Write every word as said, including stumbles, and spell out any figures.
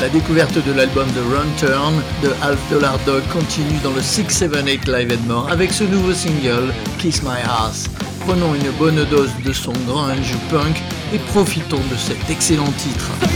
La découverte de l'album de Run Turn de Half Dollar Dog continue dans le six seven eight Live Edmore avec ce nouveau single Kiss My Ass. Prenons une bonne dose de son grunge punk et profitons de cet excellent titre.